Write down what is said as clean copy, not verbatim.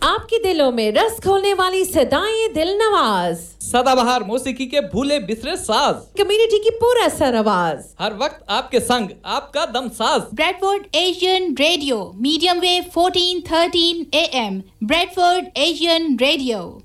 आपके दिलों में रस घोलने वाली सदाएं दिल नवाज, सदाबहार मौसीकी के भूले बिसरे साज, कम्युनिटी की पूरा सर आवाज, हर वक्त आपके संग आपका दम साज। Bradford Asian radio, medium wave 1413 AM, Bradford Asian radio.